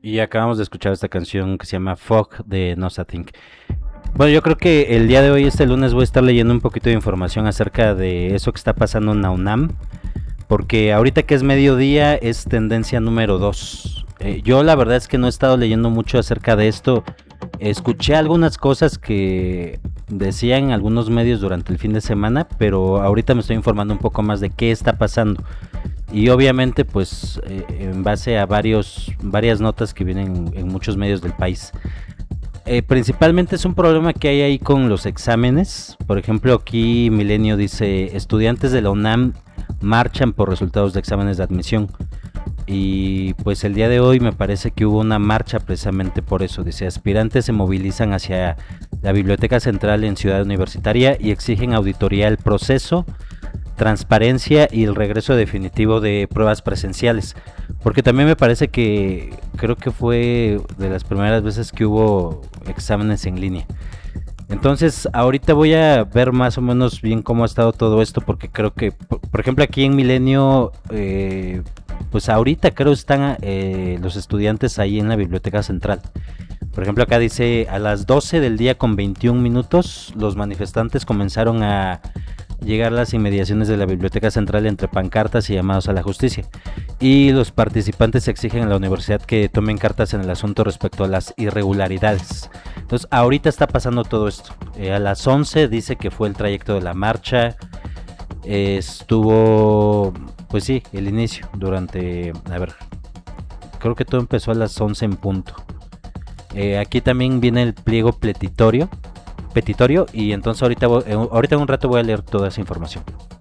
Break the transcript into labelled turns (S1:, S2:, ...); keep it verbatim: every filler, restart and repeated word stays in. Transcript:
S1: Y acabamos de escuchar esta canción que se llama Fog de Nothing. Bueno, yo creo que el día de hoy, este lunes, voy a estar leyendo un poquito de información acerca de eso que está pasando en la UNAM, porque ahorita que es mediodía es tendencia número dos. Eh, yo la verdad es que no he estado leyendo mucho acerca de esto. Escuché algunas cosas que decían algunos medios durante el fin de semana, pero ahorita me estoy informando un poco más de qué está pasando. Y obviamente pues eh, en base a varios, varias notas que vienen en muchos medios del país. Eh, principalmente es un problema que hay ahí con los exámenes. Por ejemplo, aquí Milenio dice: estudiantes de la UNAM marchan por resultados de exámenes de admisión. Y pues el día de hoy me parece que hubo una marcha precisamente por eso. Dice: aspirantes se movilizan hacia la Biblioteca Central en Ciudad Universitaria y exigen auditoría al proceso, transparencia y el regreso definitivo de pruebas presenciales, porque también me parece que creo que fue de las primeras veces que hubo exámenes en línea. Entonces ahorita voy a ver más o menos bien cómo ha estado todo esto, porque creo que por, por ejemplo aquí en Milenio eh, pues ahorita creo están eh, los estudiantes ahí en la Biblioteca Central. Por ejemplo acá dice: a las doce del día con veintiún minutos los manifestantes comenzaron a llegar a las inmediaciones de la Biblioteca Central entre pancartas y llamados a la justicia, y los participantes exigen a la universidad que tomen cartas en el asunto respecto a las irregularidades. Entonces ahorita está pasando todo esto. Eh, a las once dice que fue el trayecto de la marcha. Eh, estuvo pues sí, el inicio durante, a ver, creo que todo empezó a las once en punto. Eh, aquí también viene el pliego petitorio petitorio y entonces ahorita, ahorita en un rato voy a leer toda esa información.